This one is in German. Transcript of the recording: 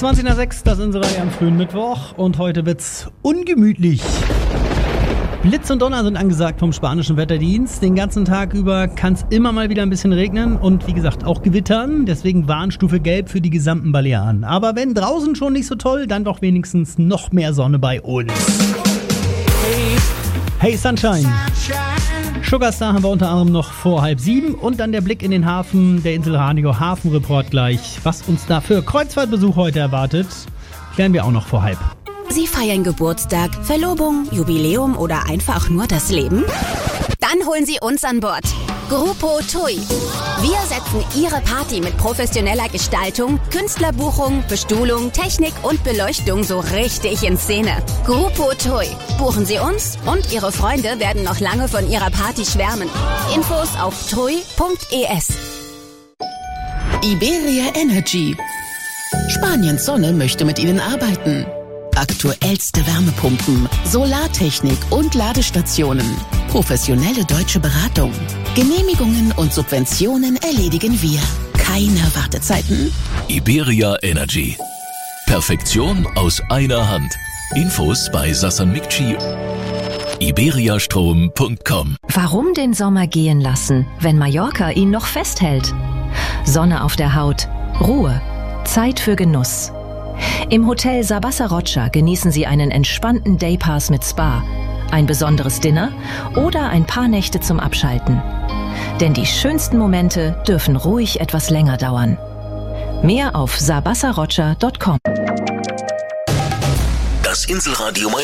20:06, das Inselreihe am frühen Mittwoch und heute wird's ungemütlich. Blitz und Donner sind angesagt vom spanischen Wetterdienst. Den ganzen Tag über kann es immer mal wieder ein bisschen regnen und wie gesagt auch gewittern. Deswegen Warnstufe Gelb für die gesamten Balearen. Aber wenn draußen schon nicht so toll, dann doch wenigstens noch mehr Sonne bei uns. Hey Sunshine. Sugarstar haben wir unter anderem noch vor 6:30 und dann der Blick in den Hafen, der Inselradio Hafenreport gleich. Was uns da für Kreuzfahrtbesuch heute erwartet, klären wir auch noch vor 6:30. Sie feiern Geburtstag, Verlobung, Jubiläum oder einfach nur das Leben? Dann holen Sie uns an Bord. Grupo TUI. Wir setzen Ihre Party mit professioneller Gestaltung, Künstlerbuchung, Bestuhlung, Technik und Beleuchtung so richtig in Szene. Grupo TUI. Buchen Sie uns und Ihre Freunde werden noch lange von Ihrer Party schwärmen. Infos auf tui.es. Iberia Energy. Spaniens Sonne möchte mit Ihnen arbeiten. Aktuellste Wärmepumpen, Solartechnik und Ladestationen. Professionelle deutsche Beratung. Genehmigungen und Subventionen erledigen wir. Keine Wartezeiten. Iberia Energy. Perfektion aus einer Hand. Infos bei Sassan Mikci. iberiastrom.com. Warum den Sommer gehen lassen, wenn Mallorca ihn noch festhält? Sonne auf der Haut, Ruhe, Zeit für Genuss. Im Hotel Sabasa Rocha genießen Sie einen entspannten Daypass mit Spa, ein besonderes Dinner oder ein paar Nächte zum Abschalten. Denn die schönsten Momente dürfen ruhig etwas länger dauern. Mehr auf sabasarocha.com. Das Inselradio